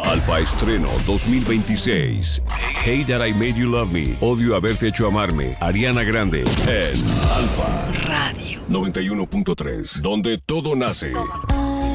Alfa Estreno 2026. Hate That I Made You Love Me. Odio haberte hecho amarme. Ariana Grande. En Alfa Radio 91.3. Donde todo nace. Todo nace.